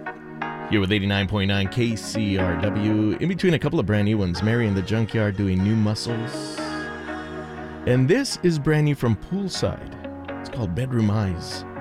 Here with 89.9 KCRW, in between a couple of brand new ones, Mary in the Junkyard doing New Muscles. And this is brand new from Poolside. It's called Bedroom Eyes.